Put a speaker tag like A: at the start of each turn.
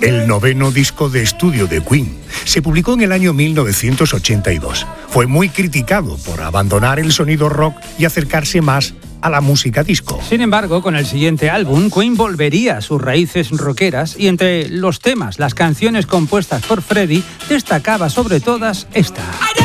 A: el 9º disco de estudio de Queen. Se publicó en el año 1982. Fue muy criticado por abandonar el sonido rock y acercarse más a la música disco.
B: Sin embargo, con el siguiente álbum, Queen volvería a sus raíces rockeras y entre los temas, las canciones compuestas por Freddie, destacaba sobre todas esta.